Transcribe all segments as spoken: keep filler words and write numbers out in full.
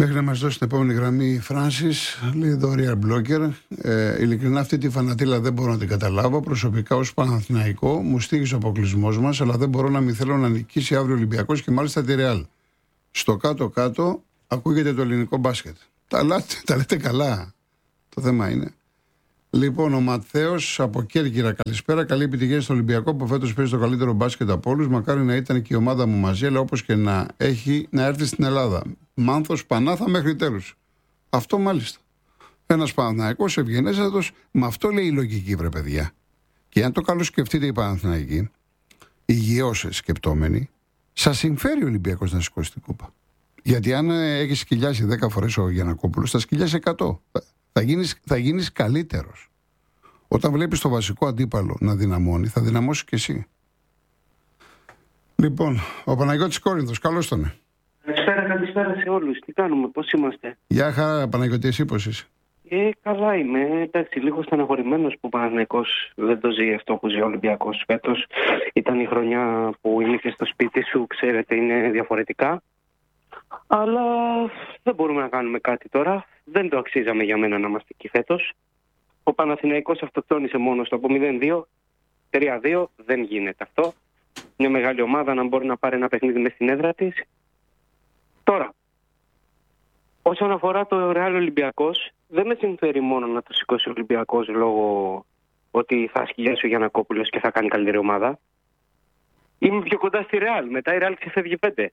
Μέχρι να μας δώσει την επόμενη γραμμή Φράνσις, λέει εδώ Real Blocker. Ε, ειλικρινά αυτή τη φανατήλα δεν μπορώ να την καταλάβω. Προσωπικά ως Παναθηναϊκό μου στήγησε ο αποκλεισμός μας, αλλά δεν μπορώ να μην θέλω να νικήσει αύριο ο Ολυμπιακός και μάλιστα τη Real. Στο κάτω-κάτω ακούγεται το ελληνικό μπάσκετ. Τα, λάτε, τα λέτε καλά. Το θέμα είναι. Λοιπόν, ο Ματθαίος από Κέρκυρα, καλησπέρα. Καλή επιτυχία στο Ολυμπιακό που φέτος παίζει το καλύτερο μπάσκετ από όλους. Μακάρι να ήταν και η ομάδα μου μαζί, αλλά όπως και να έχει, να έρθει στην Ελλάδα. Μάνθος Πανάθα μέχρι τέλους. Αυτό μάλιστα. Ένας Παναθηναϊκός ευγενέστατος, με αυτό λέει η λογική, βρε παιδιά. Και αν το καλώς σκεφτείτε οι Παναθηναϊκοί, υγιώς σκεπτόμενοι, σας συμφέρει ο Ολυμπιακός να σηκώσει την κούπα. Γιατί αν έχει σκυλιάσει δέκα φορές ο Γιαννακόπουλος, θα σκυλιάσει εκατό. Θα γίνεις, θα γίνεις καλύτερος. Όταν βλέπεις το βασικό αντίπαλο να δυναμώνει, θα δυναμώσεις και εσύ. Λοιπόν, ο Παναγιώτης Κόρινθος, καλώς τον. Καλησπέρα, καλησπέρα σε όλους. Τι κάνουμε, πώς είμαστε? Γεια χαρά, Παναγιώτη, εσύ πώς είσαι? Ε, καλά είμαι. Εντάξει, λίγο στεναχωρημένος που ο Παναθηναϊκός δεν το ζει αυτό που ζει ο Ολυμπιακός φέτος. Ήταν η χρονιά που είναι στο σπίτι σου, ξέρετε, είναι διαφορετικά. Αλλά δεν μπορούμε να κάνουμε κάτι τώρα. Δεν το αξίζαμε για μένα να είμαστε εκεί φέτος. Ο Παναθηναϊκός αυτοκτόνησε μόνος του από μηδέν δύο, τρία δύο. Δεν γίνεται αυτό. Μια μεγάλη ομάδα να μπορεί να πάρει ένα παιχνίδι μες στην έδρα της. Τώρα, όσον αφορά το Real Ολυμπιακός, δεν με συμφέρει μόνο να το σηκώσει ο Ολυμπιακός λόγω ότι θα σκυλιάσει ο Γιαννακόπουλος και θα κάνει καλύτερη ομάδα. Είμαι πιο κοντά στη Real. Μετά η Real ξεφεύγει πέντε.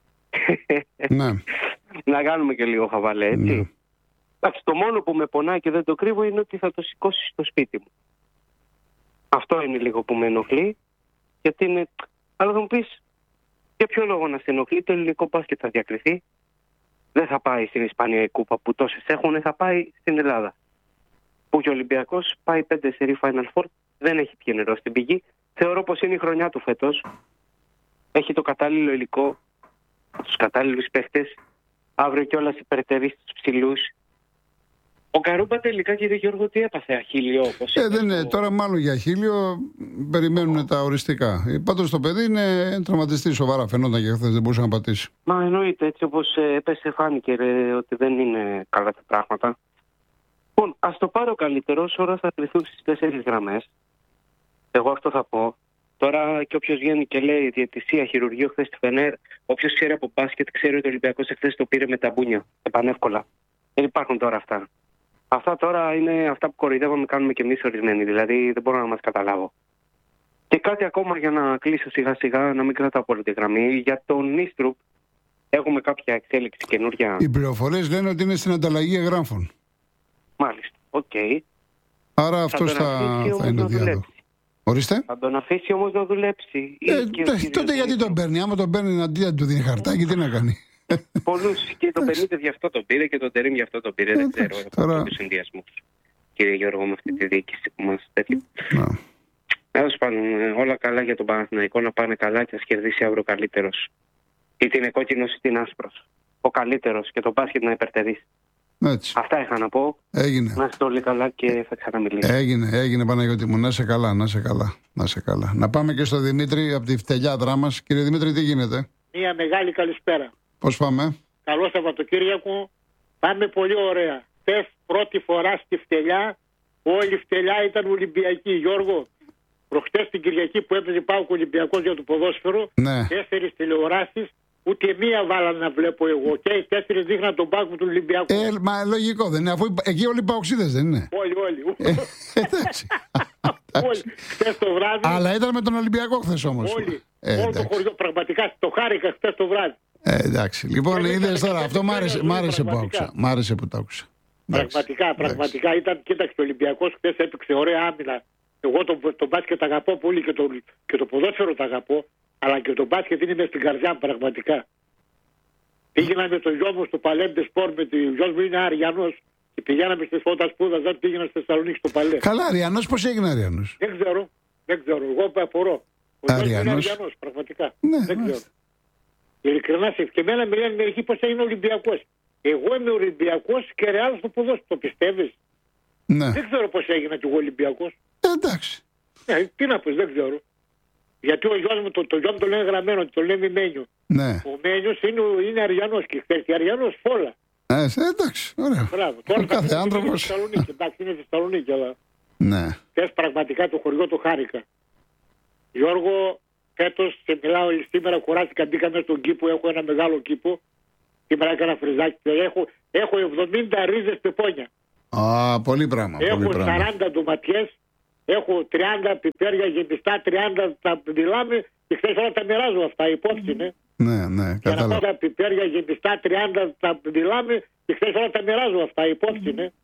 Ναι. Να κάνουμε και λίγο χαβαλέ, έτσι. Ναι. Εντάξει, το μόνο που με πονάει και δεν το κρύβω είναι ότι θα το σηκώσει στο σπίτι μου. Αυτό είναι λίγο που με ενοχλεί. Γιατί είναι. Αλλά θα μου πεις, για ποιο λόγο να σε ενοχλεί? Το ελληνικό μπάσκετ θα διακριθεί. Δεν θα πάει στην Ισπανία η κούπα που τόσες έχουν, θα πάει στην Ελλάδα. Που και ο Ολυμπιακός πάει πέντε σερί Final Four, δεν έχει πιει νερό στην πηγή. Θεωρώ πως είναι η χρονιά του φέτος. Έχει το κατάλληλο υλικό, τους κατάλληλους παίχτες. Αύριο κιόλας υπερτερεί στους ψηλούς. Ο Καρούμπα τελικά, κύριε Γιώργο, τι έπαθε? Αχίλιο? Όπως ε, δεν είναι. Το... Τώρα μάλλον για Αχίλιο περιμένουν τα οριστικά. Πάντως το παιδί είναι τραυματιστή σοβαρά. Φαινόταν και χθες, δεν μπορούσε να πατήσει. Μα εννοείται, έτσι όπως έπεσε φάνηκε ρε, ότι δεν είναι καλά τα πράγματα. Λοιπόν, ας το πάρω καλύτερο, ώρα θα κρυθούν στις τέσσερις γραμμές. Εγώ αυτό θα πω. Τώρα και όποιος βγαίνει και λέει διαιτησία, χειρουργείο χθες στη Φενέρ, όποιος ξέρει από μπάσκετ ξέρει ότι ο Ολυμπιακός εχθές το πήρε με τα μπούνια. Επανεύκολα. Δεν υπάρχουν τώρα αυτά. Αυτά τώρα είναι αυτά που κοροϊδεύαμε, κάνουμε και εμείς ορισμένοι. Δηλαδή δεν μπορώ να μας καταλάβω. Και κάτι ακόμα για να κλείσω σιγά σιγά, να μην κρατάω πολύ τη γραμμή. Για τον Νίστρουπ έχουμε κάποια εξέλιξη καινούρια. Οι πληροφορίες λένε ότι είναι στην ανταλλαγή εγγράφων. Μάλιστα. Οκ. Okay. Άρα αυτό θα, θα, θα είναι ο διάλογος. Ορίστε. Θα τον αφήσει όμως να δουλέψει. Ε, και τότε γιατί τον παίρνει? Άμα τον παίρνει αντί να του δίνει χαρτάκι, τι να κάνει? Πολλούς. Και τον Πενίτες γι' αυτό τον πήρε και τον Τερίμ γι' αυτό τον πήρε. Δεν ξέρω. Τώρα... Τους συνδυασμούς. Κύριε Γιώργο, με αυτή τη διοίκηση που μας τέτοιο. Έως πάντων, όλα καλά για τον Παναθηναϊκό, να πάνε καλά και ας κερδίσει αύριο καλύτερος. Είτε είναι κόκκινος είτε είναι άσπρος. Ο καλύτερος και το μπάσκετ να υπερτερήσει. Έτσι. Αυτά είχα να πω. Έγινε. Να είστε όλοι καλά και θα ξαναμιλήσω. Έγινε, έγινε Παναγιώτη μου. Να είσαι καλά, να είσαι καλά. Να είσαι καλά. Να πάμε και στο Δημήτρη από τη Φτελιάδρά μας. Κύριε Δημήτρη, τι γίνεται? Μια μεγάλη καλησπέρα. Πώς πάμε? Καλό Σαββατοκύριακο. Πάμε πολύ ωραία. Χθες πρώτη φορά στη Φτελιά, όλη η Φτελιά ήταν Ολυμπιακή. Γιώργο, προχτές την Κυριακή που έπαιζε ΠΑΟΚ Ολυμπιακός για το ποδόσφαιρο, ναι. τέσσερις τηλεοράσεις, ούτε μία βάλα να βλέπω εγώ. Και οι τέσσερις δείχναν τον πάγκο του Ολυμπιακού. Ε, μα λογικό δεν είναι, αφού εκεί όλοι οι παοξίδες δεν είναι? Όλοι, όλοι. Ε, εντάξει. Όλοι. Χθες το βράδυ. Αλλά ήταν με τον Ολυμπιακό χθες όμως. Όλοι. Ε, Όλο το χωριό, πραγματικά το χάρηκα χθες το βράδυ. Ε, εντάξει. Λοιπόν, είδες τώρα, αυτό μ' άρεσε, μ' άρεσε που άκουσα. Μ' άρεσε που το άκουσα. Πραγματικά, εντάξει. πραγματικά ήταν, κοίταξε, ο Ολυμπιακός χθες έπαιξε ωραία άμυνα. Εγώ το, το μπάσκετ αγαπώ πολύ και το, και το ποδόσφαιρο το αγαπώ, αλλά και το μπάσκετ είναι μες στην καρδιά μου πραγματικά. Πήγαινα με τον γιο μου στο Παλέμπτε Σπορ, με τον γιο μου είναι Αριανός και πηγαίναμε στη Φώτα σπούδαζα, πήγαινα στη Θεσσαλονίκη στο Παλέ. Καλά, Αριανός, πώς έγινε Αριανός? Δεν ξέρω, δεν ξέρω, εγώ απορώ. Ο γιος μου είναι Αριανός, πραγματικά. Ναι, δεν ξέρω. Ειλικρινά, και εμένα με λένε μερικοί πως είναι Ολυμπιακός. Εγώ είμαι Ολυμπιακός και Ρεάλ στο ποδόσφαιρο, το πιστεύεις? Ναι. Δεν ξέρω πώς έγινε και εγώ Ολυμπιακός. Ε, εντάξει. Ε, τι να πεις, δεν ξέρω. Γιατί ο γιος μου, το, το γιο μου το λένε γραμμένο, το λένε Μένιο. Ναι. Ο Μένιος είναι, είναι Αριανός και ξέρεις, Αριανός φόλα. Ε, εντάξει, ωραία. Μπράβο. Τώρα Ο κάθε άνθρωπος. Είναι στη Θεσσαλονίκη, εντάξει, είναι στη Θεσσαλονίκη, αλλά. Ναι. Θες πραγματικά το χωριό το χάρηκα. Γιώργο, φέτος, σε μιλάω σήμερα, κουράστηκα, μπήκα μέσα στον κήπο, έχω ένα μεγάλο κήπο. Σήμερα έκανα φρυζάκι. Έχω, έχω εβδομήντα ρίζες πεπόνια. Α, πολύ πράγμα. Έχω πολύ πράγμα. σαράντα ντοματιές, έχω τριάντα πιπέρια γεμιστά, τριάντα τα μιλάμε και χθες όλα τα μοιράζω αυτά, υπόψη είναι. Ναι, ναι, Για να κατάλαβα. πάω τα πιπέρια γεμιστά, τριάντα τα μιλάμε και χθες όλα τα μοιράζω αυτά, υπόψη είναι.